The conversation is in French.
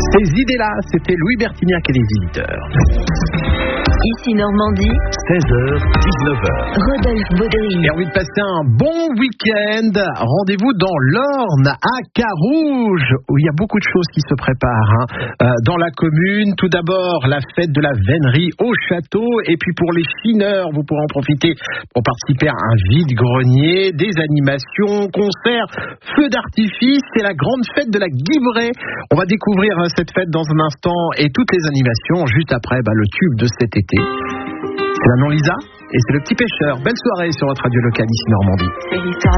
Ces idées-là, c'était Louis Bertignac et les Visiteurs. Ici Normandie, 16h, 19h. Rodolphe Baudry. Et envie de passer un bon week-end. Rendez-vous dans l'Orne, à Carouge, où il y a beaucoup de choses qui se préparent dans la commune. Tout d'abord, la fête de la vénerie au château. Et puis pour les chineurs, vous pourrez en profiter pour participer à un vide-grenier, des animations, concerts, feux d'artifice. C'est la grande fête de la Guibrée. On va découvrir cette fête dans un instant et toutes les animations juste après le tube de cet été. C'est la non Lisa et c'est le petit pêcheur. Belle soirée sur votre radio locale ici Normandie. C'est l'histoire